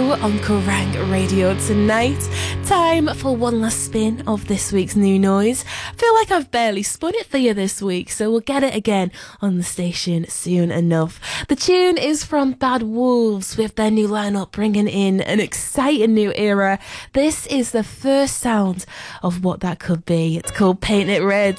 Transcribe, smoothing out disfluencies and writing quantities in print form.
show on Kerrang Radio tonight. Time for one last spin of this week's new noise. I feel like I've barely spun it for you this week, so we'll get it again on the station soon enough. The tune is from Bad Wolves with their new lineup bringing in an exciting new era. This is the first sound of what that could be. It's called Paint It Red.